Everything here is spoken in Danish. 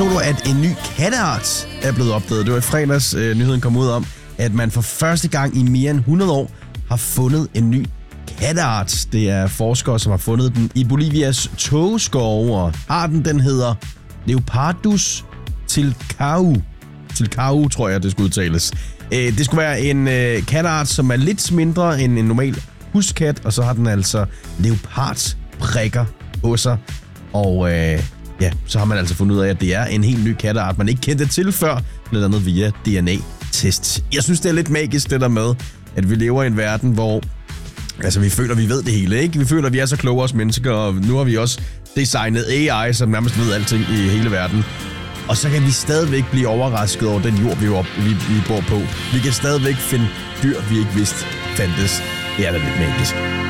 så du, at en ny katteart er blevet opdaget. Det var i fredags, nyheden kom ud om, at man for første gang i mere end 100 år har fundet en ny katteart. Det er forskere, som har fundet den i Bolivias tågeskove, og arten den hedder Leopardus tilcau. Tilcau, tror jeg, det skulle udtales. Det skulle være en katteart, som er lidt mindre end en normal huskat, og så har den altså leopardsprikker på sig. Og så har man altså fundet ud af, at det er en helt ny katteart, man ikke kendte til før, blandt andet via DNA-test. Jeg synes, det er lidt magisk, det der med, at vi lever i en verden, hvor vi føler, vi ved det hele, ikke? Vi føler, vi er så kloge os mennesker, og nu har vi også designet AI, som nærmest ved alting i hele verden. Og så kan vi stadigvæk blive overrasket over den jord, vi bor på. Vi kan stadigvæk finde dyr, vi ikke vidste fandtes. Det er da lidt magisk.